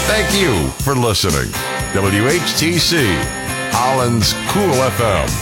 Thank you for listening. WHTC, Holland's Cool FM.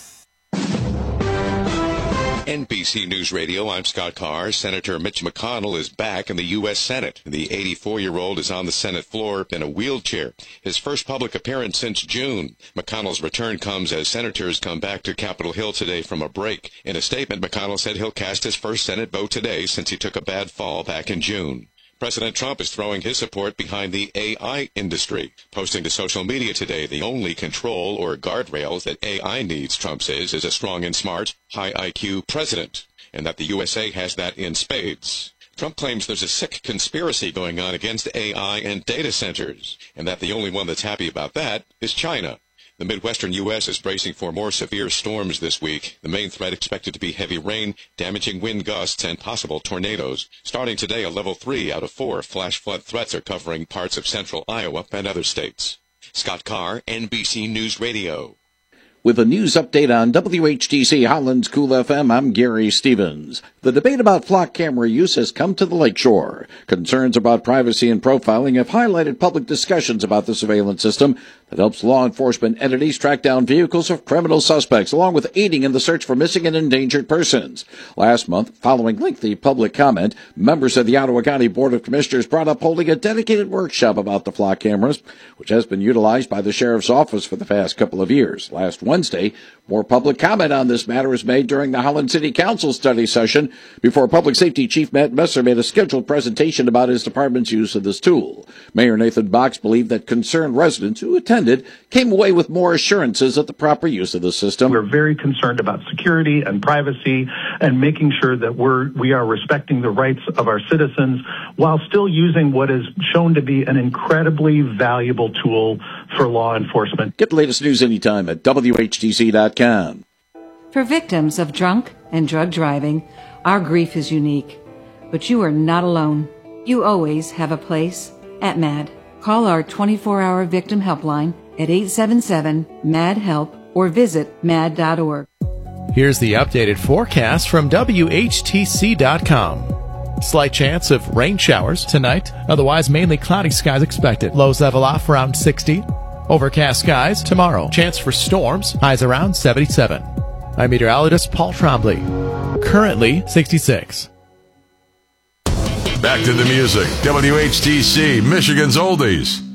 NBC News Radio, I'm Scott Carr. Senator Mitch McConnell is back in the U.S. Senate. The 84-year-old is on the Senate floor in a wheelchair. His first public appearance since June. McConnell's return comes as senators come back to Capitol Hill today from a break. In a statement, McConnell said he'll cast his first Senate vote today since he took a bad fall back in June. President Trump is throwing his support behind the AI industry. Posting to social media today, the only control or guardrails that AI needs, Trump says, is a strong and smart, high IQ president, and that the USA has that in spades. Trump claims there's a sick conspiracy going on against AI and data centers, and that the only one that's happy about that is China. The Midwestern U.S. is bracing for more severe storms this week. The main threat expected to be heavy rain, damaging wind gusts, and possible tornadoes. Starting today, a level 3 out of 4 flash flood threats are covering parts of central Iowa and other states. Scott Carr, NBC News Radio. With a news update on WHTC Holland's Cool FM, I'm Gary Stevens. The debate about flock camera use has come to the lakeshore. Concerns about privacy and profiling have highlighted public discussions about the surveillance system that helps law enforcement entities track down vehicles of criminal suspects, along with aiding in the search for missing and endangered persons. Last month, following lengthy public comment, members of the Ottawa County Board of Commissioners brought up holding a dedicated workshop about the flock cameras, which has been utilized by the Sheriff's Office for the past couple of years. Last Wednesday, more public comment on this matter was made during the Holland City Council study session before Public Safety Chief Matt Messer made a scheduled presentation about his department's use of this tool. Mayor Nathan Box believed that concerned residents who attended came away with more assurances of the proper use of the system. We're very concerned about security and privacy and making sure that we are respecting the rights of our citizens while still using what is shown to be an incredibly valuable tool for law enforcement. Get the latest news anytime at WHTC.com. For victims of drunk and drug driving, our grief is unique. But you are not alone. You always have a place at MAD. Call our 24-hour victim helpline at 877-MAD-HELP or visit mad.org. Here's the updated forecast from WHTC.com. Slight chance of rain showers tonight. Otherwise, mainly cloudy skies expected. Lows level off around 60. Overcast skies tomorrow. Chance for storms. Highs around 77. I'm meteorologist Paul Trombley. Currently 66. Back to the music. WHTC, Michigan's Oldies.